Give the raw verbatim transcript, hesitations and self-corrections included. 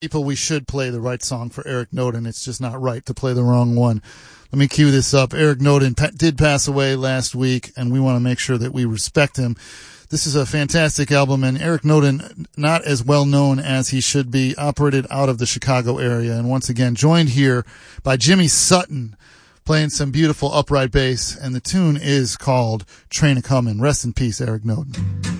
People, we should play the right song for Eric Nowden. It's just not right to play the wrong one. Let me cue this up. Eric Nowden pa- did pass away last week, and we want to make sure that we respect him. This is a fantastic album, and Eric Nowden, not as well known as he should be, operated out of the Chicago area, and once again joined here by Jimmy Sutton, playing some beautiful upright bass, and the tune is called Train A Comin'. Rest in peace, Eric Nowden.